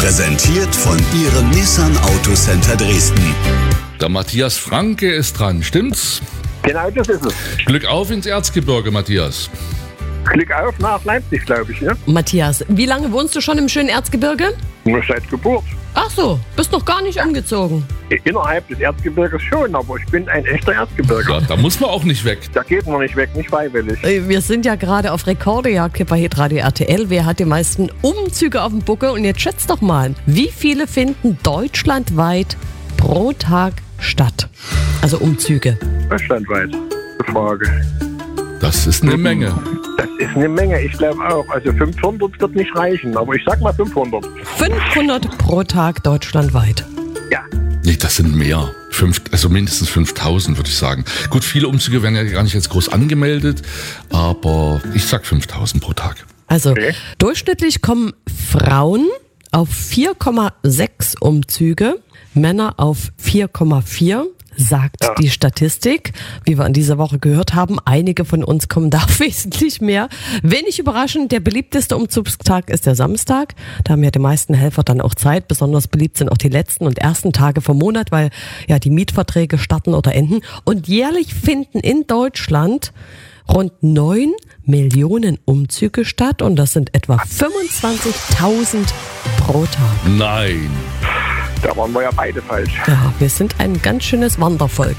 Präsentiert von Ihrem Nissan Autocenter Dresden. Der Matthias Franke ist dran, stimmt's? Genau, das ist es. Glück auf ins Erzgebirge, Matthias. Glück auf nach Leipzig, glaube ich, ne? Matthias, wie lange wohnst du schon im schönen Erzgebirge? Nur seit Geburt. Ach so, bist noch gar nicht umgezogen. Innerhalb des Erzgebirges schon, aber ich bin ein echter Erzgebirger. Ja, da muss man auch nicht weg. Da geht man nicht weg, nicht freiwillig. Wir sind ja gerade auf Rekordejagd hier bei Hitradio RTL. Wer hat die meisten Umzüge auf dem Buckel? Und jetzt schätzt doch mal, wie viele finden deutschlandweit pro Tag statt? Also Umzüge. Deutschlandweit, die Frage. Das ist eine Menge. Das ist eine Menge, ich glaube auch. Also 500 wird nicht reichen, aber ich sag mal 500. 500 pro Tag deutschlandweit. Ja. Nee, das sind mehr. Also mindestens 5000, würde ich sagen. Gut, viele Umzüge werden ja gar nicht jetzt groß angemeldet, aber ich sag 5000 pro Tag. Also Okay. durchschnittlich kommen Frauen auf 4,6 Umzüge, Männer auf 4,4. Sagt die Statistik, wie wir in dieser Woche gehört haben. Einige von uns kommen da wesentlich mehr. Wenig überraschend, der beliebteste Umzugstag ist der Samstag. Da haben ja die meisten Helfer dann auch Zeit. Besonders beliebt sind auch die letzten und ersten Tage vom Monat, weil ja die Mietverträge starten oder enden. Und jährlich finden in Deutschland rund 9 Millionen Umzüge statt und das sind etwa 25.000 pro Tag. Nein. Da waren wir ja beide falsch. Ja, wir sind ein ganz schönes Wandervolk.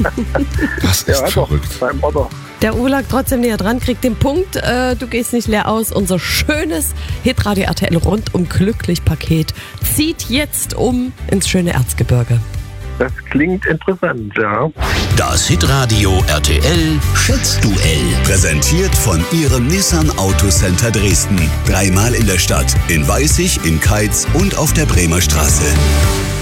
Das ist Ja, doch, verrückt. beim Otto. Der Uwe lag trotzdem näher dran, kriegt den Punkt. Du gehst nicht leer aus. Unser schönes Hitradio RTL rundum glücklich Paket zieht jetzt um ins schöne Erzgebirge. Das klingt interessant, ja. Das Hitradio RTL Schätzduell. Präsentiert von Ihrem Nissan Autocenter Dresden. 3-mal in der Stadt, in Weißig, in Keitz und auf der Bremer Straße.